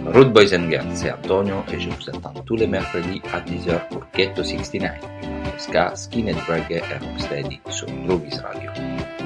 Rude Boys and Girls, c'est Antonio et je vous attends tous les mercredis à 10h pour Ghetto 69, ska, skinhead reggae et rocksteady sur Groovies Radio.